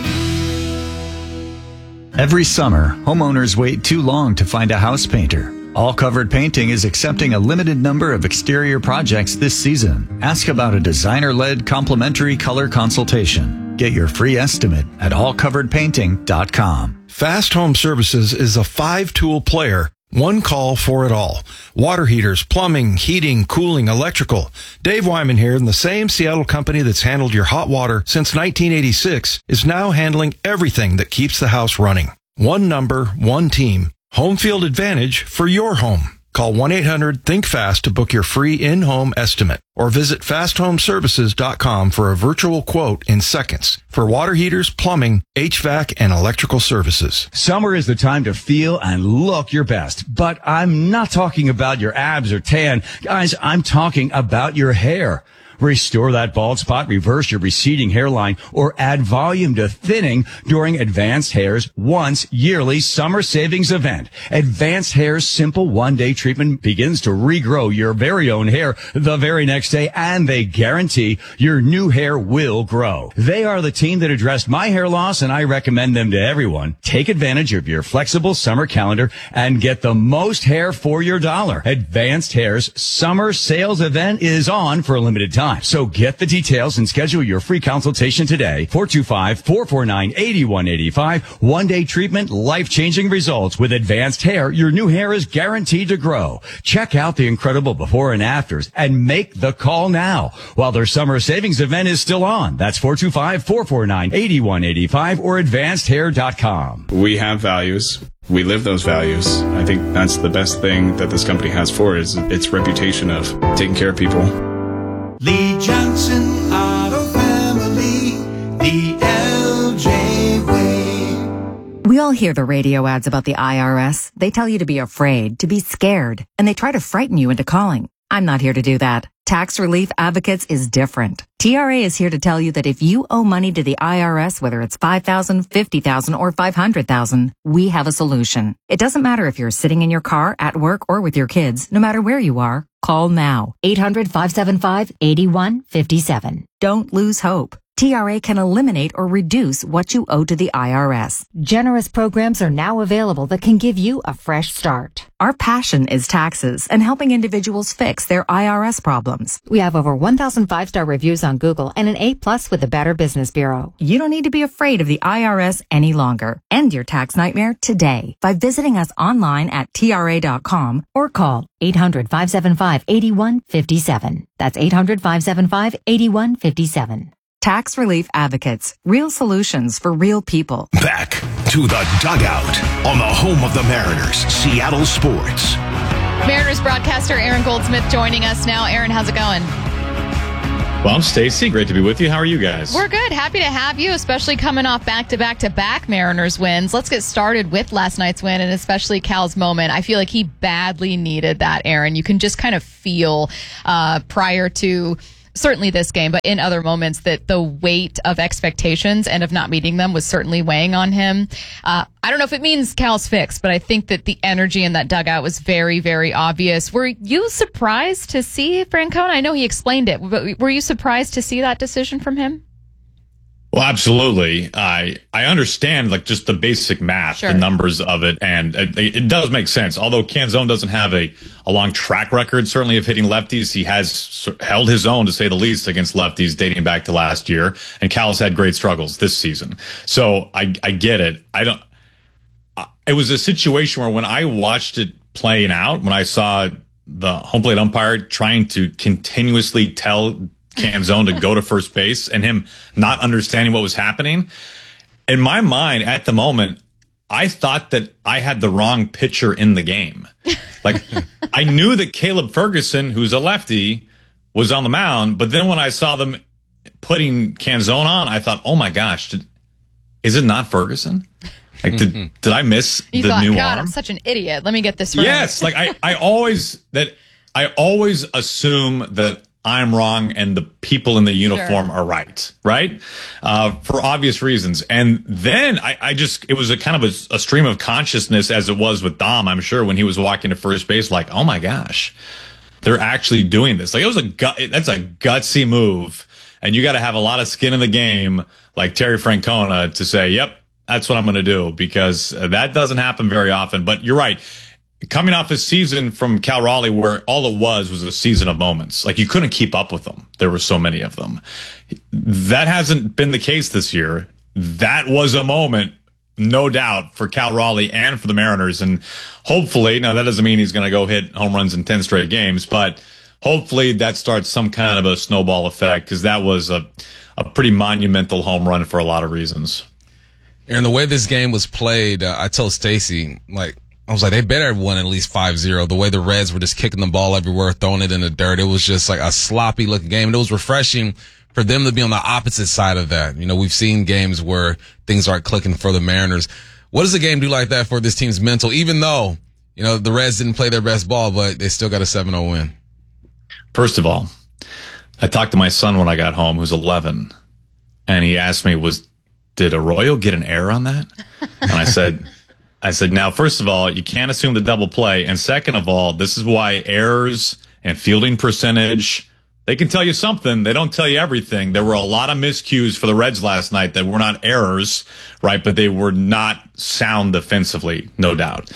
Every summer, homeowners wait too long to find a house painter. All Covered Painting is accepting a limited number of exterior projects this season. Ask about a designer-led complimentary color consultation. Get your free estimate at allcoveredpainting.com. Fast Home Services is a 5-tool player. One call for it all. Water heaters, plumbing, heating, cooling, electrical. Dave Wyman here, and the same Seattle company that's handled your hot water since 1986 is now handling everything that keeps the house running. One number, one team. Home field advantage for your home. Call 1-800-THINK-FAST to book your free in-home estimate, or visit fasthomeservices.com for a virtual quote in seconds for water heaters, plumbing, HVAC, and electrical services. Summer is the time to feel and look your best, but I'm not talking about your abs or tan. Guys, I'm talking about your hair. Restore that bald spot, reverse your receding hairline, or add volume to thinning during Advanced Hair's once yearly summer savings event. Advanced Hair's simple one-day treatment begins to regrow your very own hair the very next day, and they guarantee your new hair will grow. They are the team that addressed my hair loss, and I recommend them to everyone. Take advantage of your flexible summer calendar and get the most hair for your dollar. Advanced Hair's summer sales event is on for a limited time. So get the details and schedule your free consultation today. 425-449-8185. One-day treatment, life-changing results. With Advanced Hair, your new hair is guaranteed to grow. Check out the incredible before and afters and make the call now while their summer savings event is still on. That's 425-449-8185 or advancedhair.com. We have values. We live those values. I think that's the best thing that this company has for it, is its reputation of taking care of people. Lee Johnson Auto Family, the LJ way. We all hear the radio ads about the IRS. They tell you to be afraid, to be scared, and they try to frighten you into calling. I'm not here to do that. Tax Relief Advocates is different. TRA is here to tell you that if you owe money to the IRS, whether it's $5,000, $50,000, or $500,000, we have a solution. It doesn't matter if you're sitting in your car, at work, or with your kids. No matter where you are, call now. 800-575-8157. Don't lose hope. TRA can eliminate or reduce what you owe to the IRS. Generous programs are now available that can give you a fresh start. Our passion is taxes and helping individuals fix their IRS problems. We have over 1,000 5-star reviews on Google and an A+ with the Better Business Bureau. You don't need to be afraid of the IRS any longer. End your tax nightmare today by visiting us online at TRA.com or call 800-575-8157. That's 800-575-8157. Tax Relief Advocates. Real solutions for real people. Back to the dugout on the home of the Mariners, Seattle Sports. Mariners broadcaster Aaron Goldsmith joining us now. Aaron, how's it going? Well, I'm Stacy. Great to be with you. How are you guys? We're good. Happy to have you, especially coming off back-to-back Mariners wins. Let's get started with last night's win and especially Cal's moment. I feel like he badly needed that, Aaron. You can just kind of feel prior to certainly this game, but in other moments that the weight of expectations and of not meeting them was certainly weighing on him. I don't know if it means Cal's fixed, but I think that the energy in that dugout was very, very obvious. Were you surprised to see Francona? I know he explained it, but were you surprised to see that decision from him? Well, absolutely. I understand like just the basic math, Sure. the numbers of it, and it does make sense. Although Canzone doesn't have a long track record, certainly of hitting lefties, he has held his own, to say the least, against lefties dating back to last year. And Cal has had great struggles this season. So I get it. It was a situation where when I watched it playing out, when I saw the home plate umpire trying to continuously tell Canzone to go to first base and him not understanding what was happening. In my mind at the moment, I thought that I had the wrong pitcher in the game. Like I knew that Caleb Ferguson, who's a lefty, was on the mound. But then when I saw them putting Canzone on, I thought, oh my gosh, is it not Ferguson? Like, did I miss You the thought, new God, arm? I'm such an idiot. Let me get this right. Yes. Like I always assume that I'm wrong and the people in the uniform Sure. are right, for obvious reasons. And then it was a kind of a stream of consciousness, as it was with Dom, I'm sure, when he was walking to first base, like, oh my gosh, they're actually doing this. Like, that's a gutsy move. And you got to have a lot of skin in the game, like Terry Francona, to say, yep, that's what I'm going to do, because that doesn't happen very often. But you're right. Coming off a season from Cal Raleigh where all it was a season of moments. Like, you couldn't keep up with them. There were so many of them. That hasn't been the case this year. That was a moment, no doubt, for Cal Raleigh and for the Mariners. And hopefully, now that doesn't mean he's going to go hit home runs in 10 straight games, but hopefully that starts some kind of a snowball effect, because that was a pretty monumental home run for a lot of reasons. And the way this game was played, I told Stacy, I was like, they better have won at least 5-0. The way the Reds were just kicking the ball everywhere, throwing it in the dirt. It was just like a sloppy looking game. And it was refreshing for them to be on the opposite side of that. You know, we've seen games where things aren't clicking for the Mariners. What does a game do like that for this team's mental? Even though, you know, the Reds didn't play their best ball, but they still got a 7-0 win. First of all, I talked to my son when I got home, who's 11, and he asked me, did Arroyo get an error on that? And I said, now, first of all, you can't assume the double play. And second of all, this is why errors and fielding percentage, they can tell you something. They don't tell you everything. There were a lot of miscues for the Reds last night that were not errors, right? But they were not sound defensively, no doubt.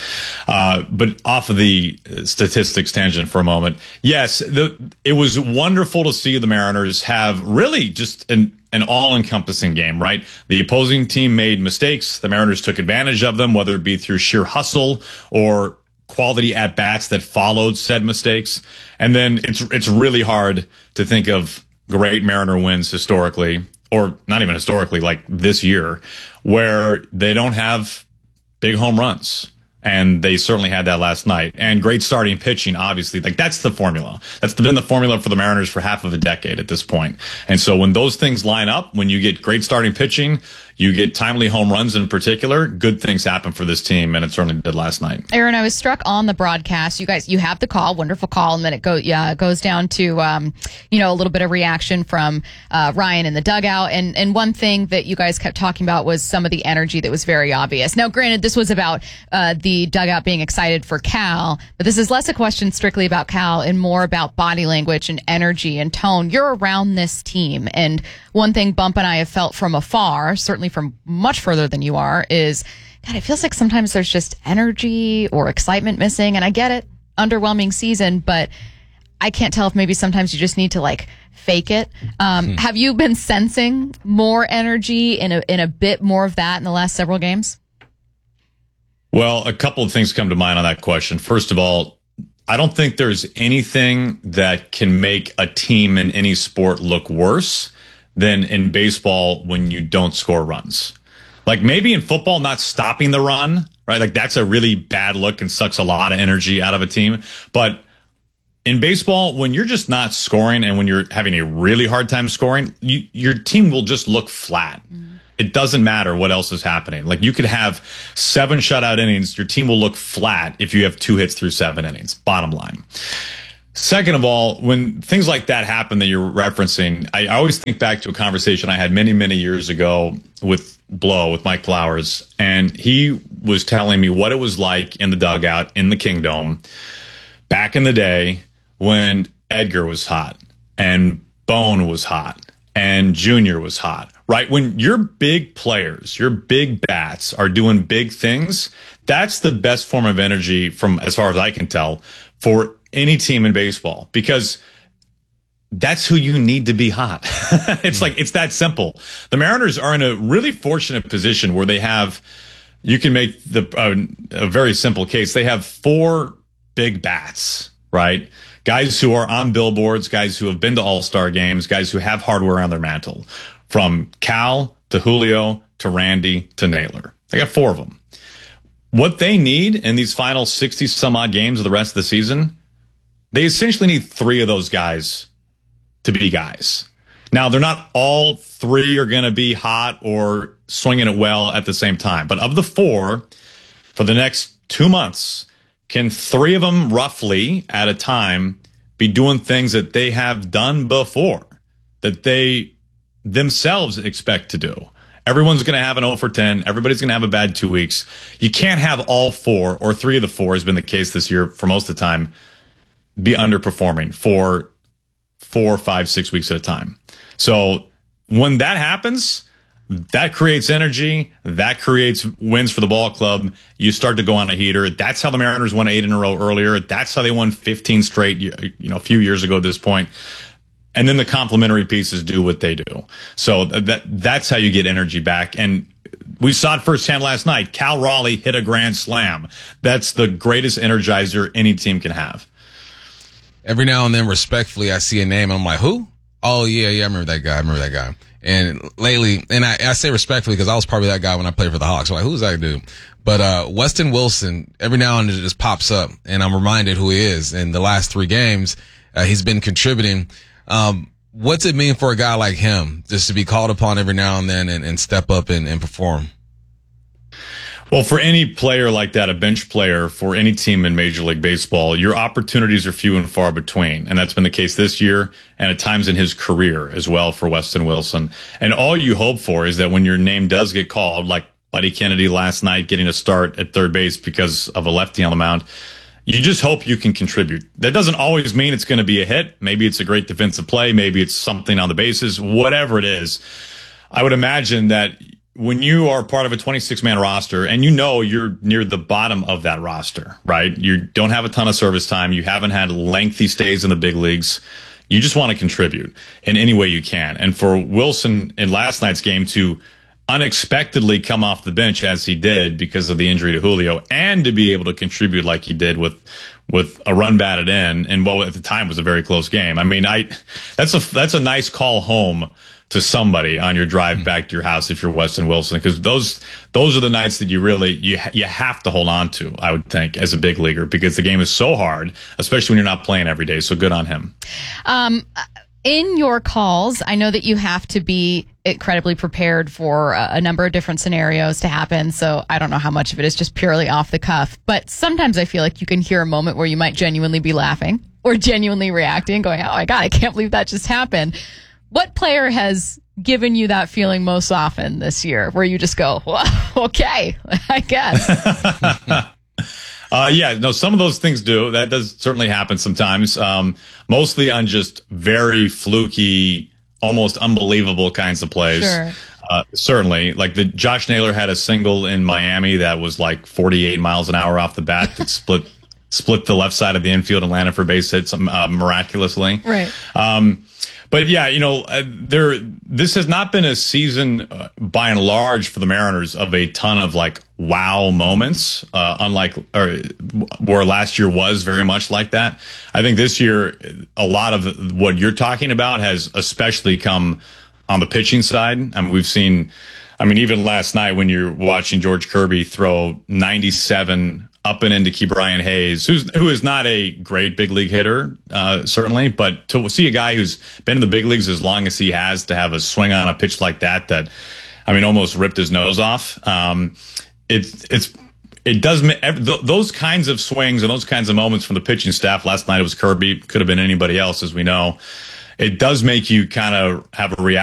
But off of the statistics tangent for a moment. Yes, it was wonderful to see the Mariners have really just an all-encompassing game, right? The opposing team made mistakes. The Mariners took advantage of them, whether it be through sheer hustle or quality at-bats that followed said mistakes. And then it's really hard to think of great Mariner wins historically, or not even historically, like this year, where they don't have big home runs. And they certainly had that last night. And great starting pitching, obviously. Like, that's the formula. That's been the formula for the Mariners for half of a decade at this point. And so when those things line up, when you get great starting pitching, you get timely home runs in particular, good things happen for this team, and it certainly did last night. Aaron, I was struck on the broadcast. You have the call, wonderful call, and then it goes down to a little bit of reaction from Ryan in the dugout. And one thing that you guys kept talking about was some of the energy that was very obvious. Now, granted, this was about the the dugout being excited for Cal, but this is less a question strictly about Cal and more about body language and energy and tone. You're around this team, and one thing Bump and I have felt from afar, certainly from much further than you are, is, God, it feels like sometimes there's just energy or excitement missing, and I get it, underwhelming season, but I can't tell if maybe sometimes you just need to like fake it. Have you been sensing more energy in a bit more of that in the last several games? Well, a couple of things come to mind on that question. First of all, I don't think there's anything that can make a team in any sport look worse than in baseball when you don't score runs. Like maybe in football, not stopping the run, right? Like that's a really bad look and sucks a lot of energy out of a team. But in baseball, when you're just not scoring and when you're having a really hard time scoring, your team will just look flat. It doesn't matter what else is happening. Like you could have 7 shutout innings. Your team will look flat if you have 2 hits through 7 innings, bottom line. Second of all, when things like that happen that you're referencing, I always think back to a conversation I had many, many years ago with Mike Flowers. And he was telling me what it was like in the dugout in the Kingdome back in the day when Edgar was hot and Bone was hot and Junior was hot, right? When your big players, your big bats are doing big things, that's the best form of energy from, as far as I can tell, for any team in baseball, because that's who you need to be hot. It's like, it's that simple. The Mariners are in a really fortunate position where they have, you can make a very simple case. They have 4 big bats, right? Guys who are on billboards, guys who have been to all-star games, guys who have hardware on their mantle, from Cal to Julio to Randy to Naylor. They got 4 of them. What they need in these final 60 some odd games of the rest of the season, they essentially need 3 of those guys to be guys. Now, they're not all 3 are going to be hot or swinging it well at the same time. But of the 4, for the next 2 months, can 3 of them roughly at a time be doing things that they have done before, that they themselves expect to do? Everyone's going to have an 0 for 10. Everybody's going to have a bad 2 weeks. You can't have all 4 or 3 of the 4 has been the case this year for most of the time be underperforming for 4, 5, 6 weeks at a time. So when that happens, that creates energy. That creates wins for the ball club. You start to go on a heater. That's how the Mariners won 8 in a row earlier. That's how they won 15 straight, a few years ago at this point. And then the complementary pieces do what they do. So that's how you get energy back. And we saw it firsthand last night. Cal Raleigh hit a grand slam. That's the greatest energizer any team can have. Every now and then, respectfully, I see a name and I'm like, who? Oh, yeah, I remember that guy. And lately, and I say respectfully because I was probably that guy when I played for the Hawks. So like, who's that dude? But Weston Wilson, every now and then it just pops up, and I'm reminded who he is. In the last 3 games, he's been contributing. What's it mean for a guy like him just to be called upon every now and then and step up and perform? Well, for any player like that, a bench player for any team in Major League Baseball, your opportunities are few and far between. And that's been the case this year and at times in his career as well for Weston Wilson. And all you hope for is that when your name does get called, like Buddy Kennedy last night getting a start at third base because of a lefty on the mound, you just hope you can contribute. That doesn't always mean it's going to be a hit. Maybe it's a great defensive play. Maybe it's something on the bases, whatever it is. I would imagine that when you are part of a 26-man roster and you're near the bottom of that roster, right? You don't have a ton of service time. You haven't had lengthy stays in the big leagues. You just want to contribute in any way you can. And for Wilson in last night's game to unexpectedly come off the bench as he did because of the injury to Julio and to be able to contribute like he did with a run batted in and what at the time was a very close game. I mean, that's a nice call home to somebody on your drive back to your house if you're Weston Wilson, because those are the nights that you have to hold on to, I would think, as a big leaguer, because the game is so hard, especially when you're not playing every day. So good on him. In your calls, I know that you have to be incredibly prepared for a number of different scenarios to happen. So I don't know how much of it is just purely off the cuff, but sometimes I feel like you can hear a moment where you might genuinely be laughing or genuinely reacting, going, oh my God, I can't believe that just happened. What player has given you that feeling most often this year where you just go, well, okay, I guess? Some of those things do. That does certainly happen sometimes. Mostly on just very fluky, almost unbelievable kinds of plays. Sure. Certainly, like Josh Naylor had a single in Miami that was like 48 miles an hour off the bat that split the left side of the infield and landed for base hits miraculously. Right. But yeah, this has not been a season by and large for the Mariners of a ton of like wow moments, where last year was very much like that. I think this year, a lot of what you're talking about has especially come on the pitching side. I mean, we've seen, even last night when you're watching George Kirby throw 97 up and into Ke'Bryan Hayes, who is not a great big league hitter, certainly, but to see a guy who's been in the big leagues as long as he has to have a swing on a pitch like that almost ripped his nose off. It does those kinds of swings and those kinds of moments from the pitching staff. Last night it was Kirby, could have been anybody else, as we know. It does make you kind of have a reality